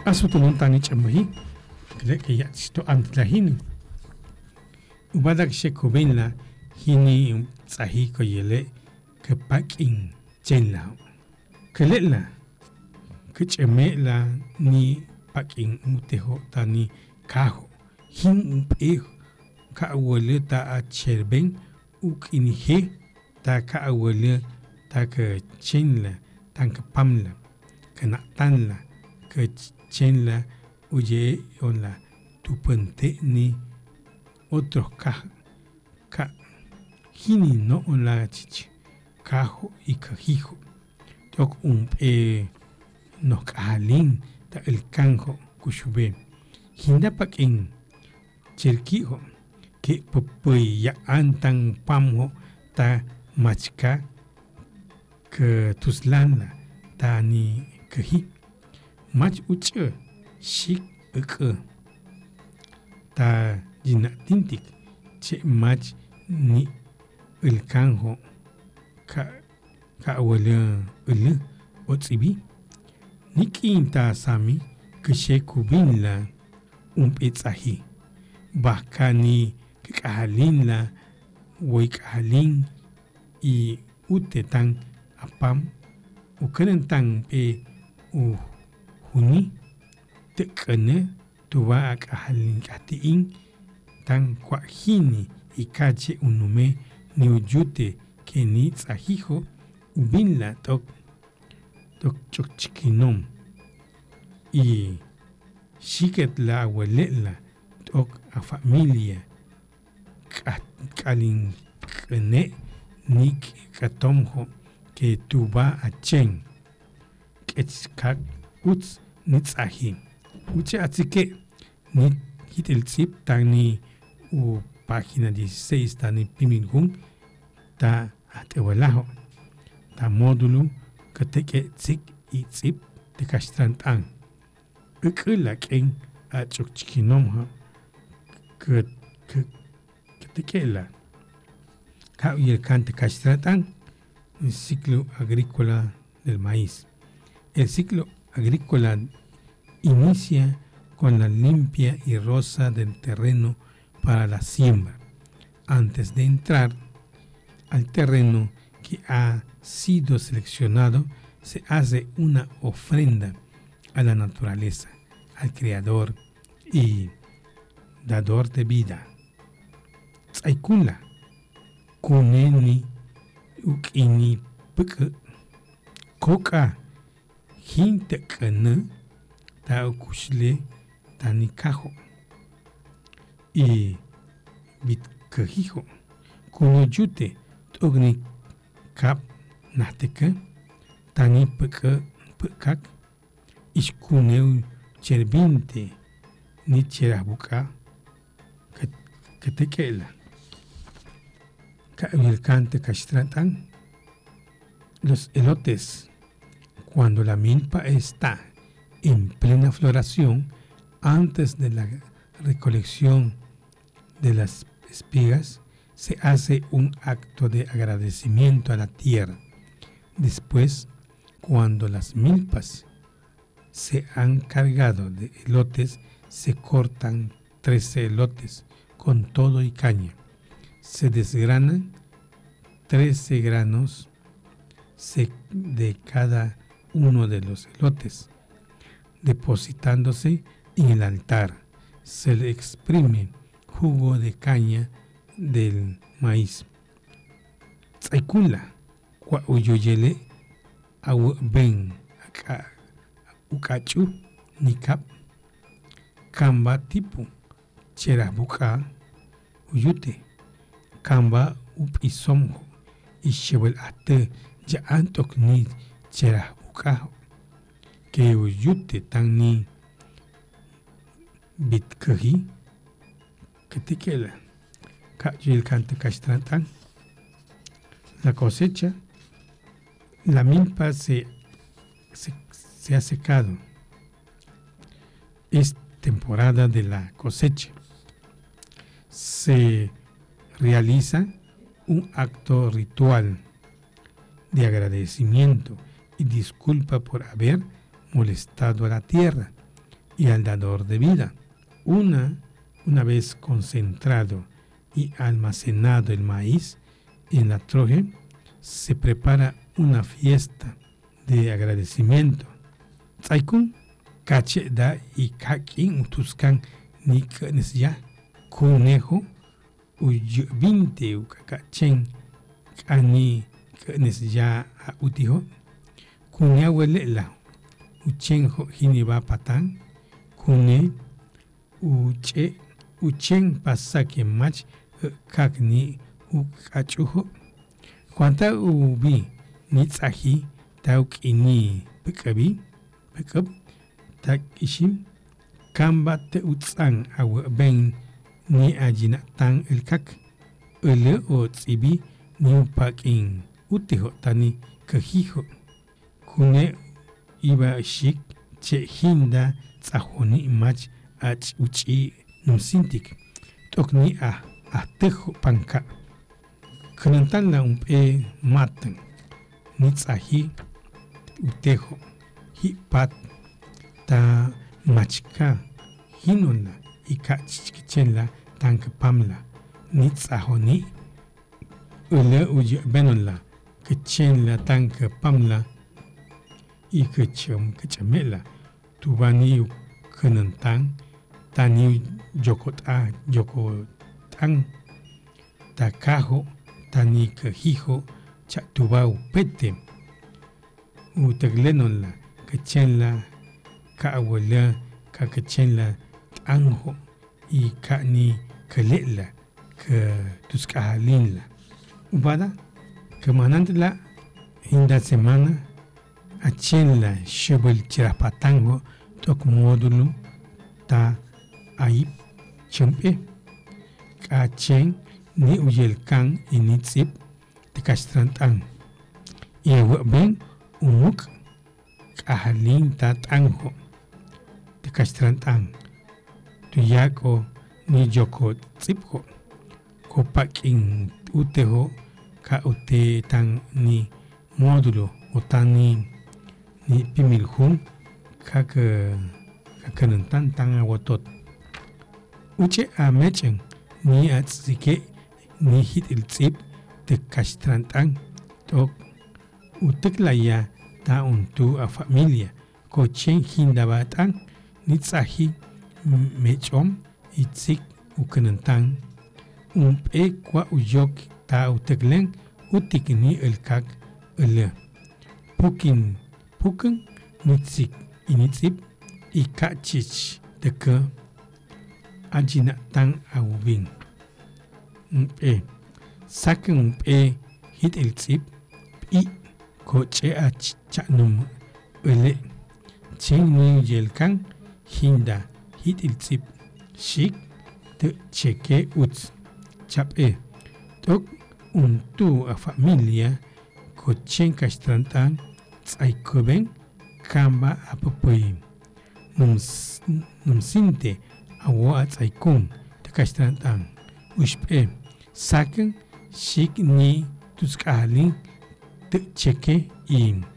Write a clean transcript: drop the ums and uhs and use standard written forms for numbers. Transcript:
Asutulun tani chamahi, que ya esto antes la hini. Ubadak shekubinla hini tsahi ko yele que pakin chenla. Kelela que chemela ni pakin mutejo tani kajo. Hin umpejo ka awele ta a cherben ukinihe ta ka awele ta que chenla tan que pamla que natanla que chenla uye on la tupente ni otros ka hini no on la chichi kajo y cajijo tok nos kahalin ta el canjo kushube hinda pakin cherkijo que popoy ya antan pamho ta machka que tuslanla ta ni kaji mach uche shik ta jina tintik che mach ni el canjo ka awele el otsibi ni kinta sami que she kubinla petsahi bakani que kahalin la woy kahalin y utetan apam ukenen tan pe u huni tekene tuba a kahalin katiin tan kwahini y kache unume ni uyute que ni tsahijo ubinla tok chokchikinom y shiket la abuelela tok a familia kalin kene ni katomjo que tuba a chen ketskak uts ni tsahi uche atzike ni hit el zip tani u página 16 tani pimingun ta atewalajo ta módulo que teke zik y zip te kastrantan ukula ken a chokchikinom que te quela y el cante castratan el ciclo agrícola del maíz. El ciclo agrícola inicia con la limpia y rosa del terreno para la siembra. Antes de entrar al terreno que ha sido seleccionado, se hace una ofrenda a la naturaleza, al Creador y dador de vida. Tsaikula, kuneni, ukini, peke, koka, hintekene, taukushle, tanikajo, y bitkejijo, kunuyute, togni kap, nateke, tani peke, pekak, ishkuneu, cherbinte, ni cherabuka, que te quela. El cante castratan los elotes cuando la milpa está en plena floración antes de la recolección de las espigas se hace un acto de agradecimiento a la tierra. Después, cuando las milpas se han cargado de elotes, se cortan 13 elotes con todo y caña. Se desgranan 13 granos de cada uno de los elotes, depositándose en el altar. Se le exprime jugo de caña del maíz. Tsaikula, kwa uyoyele, au ben, ukachu, nikap, kamba tipu, cherabuka, uyute, kamba upisomjo, y shebel ate, ya antok ni cherabuka, que uyute tan ni bitkaji, que te quela, el cante castrantan. La cosecha, la milpa se ha secado. Es temporada de la cosecha. Se realiza un acto ritual de agradecimiento y disculpa por haber molestado a la tierra. y al dador de vida. Una vez concentrado y almacenado el maíz en la troje, se prepara una fiesta de agradecimiento. Tsaikun cache da y kakin utuskan ni kenes ya conejo uyubinte ukakachen kani kenes ya utiho kunya wele la uchenjo hiniba patán kune uchen pasake mach kakni ukachujo cuanta ubi ni tsahi taukini pekabi pekab takishim kamba te utsang awa ben ni ajina tang el kak ele o tsibi ni upakin utiho tani kahijo kune iba shik che hinda tsahoni mach ach uchi numsintik tokni tejo panka kanantan la umpe matan ni tsahi utejo hi pat ta machka hinonla ika chichichenla tank pamla ni tsahoni ule uji benonla kechenla tank pamla ikechum kechamela tubani kanantan tani jokotang takajo tani kahijo chatubau pete utaglenonla kechenla kaawala kakechenla tanjo y kani kalela ka tuskahalinla ubada kamanantla hinda semana achenla shebel chirapatango tok módulo ta aip chempe kachen ni uyelkan initsip tikastrantan yewa ben umuk kahalin ta tanjo tikastrantan tuyako ni joko tsipjo kopakin utejo ka ute tan ni módulo otani ni pimiljun kakanantan tan awatot uche a mechen ni atzike ni hit el tsip te kastrantan tok uteklaya ta untu a familia kochen hindabatan ni tsahi mechom itzik ukanantan umpe kwa uyok ta uteklen utikni el kak ele pukin nitzik initsip ikachich teke ajina tan awubin umpe saken umpe hit el tsip i koche a chanum ele chen ni yelkan hinda hit el tsip shik te cheke uts chape tok untu a familia kochen kastrantan tsaikoben kamba apopoy numsinte awa tsaikun te kastrantan ushpe saken shik ni tuskali te cheke in